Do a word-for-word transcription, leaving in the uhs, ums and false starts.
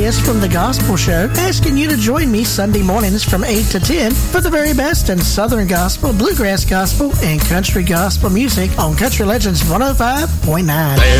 Elias from The Gospel Show, asking you to join me Sunday mornings from eight to ten for the very best in Southern Gospel, Bluegrass Gospel, and Country Gospel music on Country Legends one oh five point nine.